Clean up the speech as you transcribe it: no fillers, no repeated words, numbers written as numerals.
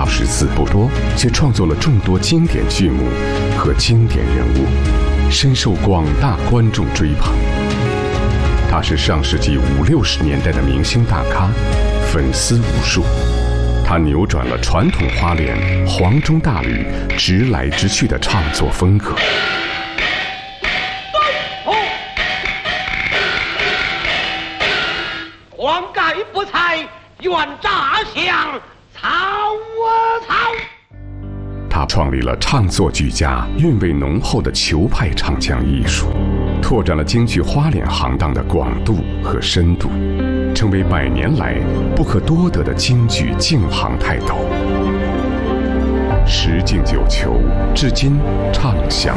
识字不多，却创作了众多经典剧目和经典人物，深受广大观众追捧。他是上世纪50、60年代的明星大咖，粉丝无数。他扭转了传统花脸黄钟大吕直来直去的唱作风格。 黄盖不才，愿诈降，曹我曹。 他创立了唱作俱佳、韵味浓厚的球派唱腔艺术，拓展了京剧花脸行当的广度和深度，成为100年来不可多得的京剧净行泰斗。10进9球，至今唱响